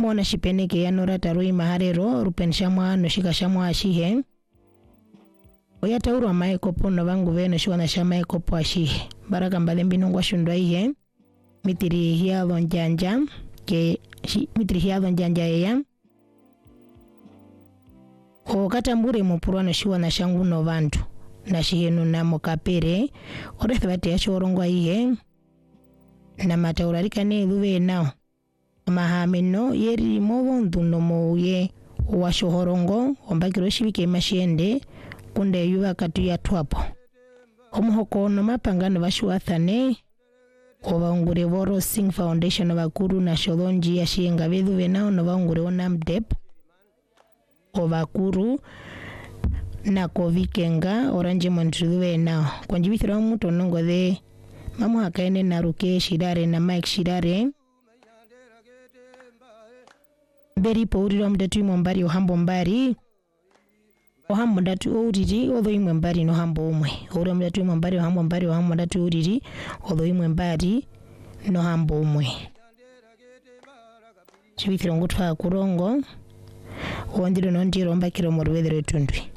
mona shipeneke ya nora tarui maharero rupen shamwa no shika shamwa ashihe oya tauro mae kopo no vangu veno shwana shama kopo ashihe baraka mbale mbinongwa shundwa ihe mitiri hiya lonjanja ke mitiri hiya lonjanja ya o katambure mupurwa no shwana shangu no vantu na shihenu na mokapere orethe bati ya shorongwa ihe na mataurarika ne luwe nao mahameno yeri mobondu no moye wa shohorongo ombakiro shibike mashiende kunde yuwa katu ya twapo omuhoko no mapangano bashuathane obangure boro sing foundation bakuru na sholonji ya shinga beduwe nao no bangure onamdep obakuru na kovikenga oranje montruwe nao konjibithira omuntu nongo de mamu hakaene na ruke shirare na Mike shirare beri pouriro mdatu mombari ohambo mbari ohambo ndatu ouriri odho imwe mbari no hambo umwe uri mdatu mombari ohambo mbari ohambo ndatu ouriri odho imwe mbari no hambo umwe chibithira ngutwa kurongo ondiro nondiro mbakiro morwedero tundwi